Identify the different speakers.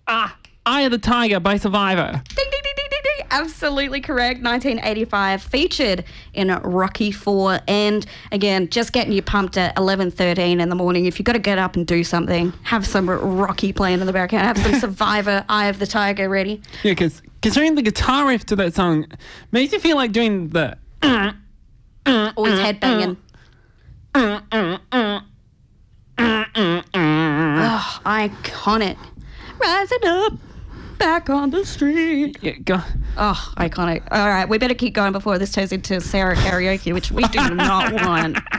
Speaker 1: Eye of the Tiger by Survivor.
Speaker 2: Ding, ding, ding, ding, ding, ding. Absolutely correct. 1985, featured in Rocky IV. And again, just getting you pumped at 11:13 in the morning. If you've got to get up and do something, have some Rocky playing in the background. Have some Survivor, Eye of the Tiger ready.
Speaker 1: Yeah, because considering the guitar riff to that song makes you feel like doing the...
Speaker 2: Always headbanging. Oh, iconic. Rising up, back on the street.
Speaker 1: Yeah, go.
Speaker 2: Oh, iconic. All right, we better keep going before this turns into Sarah karaoke, which we do not want.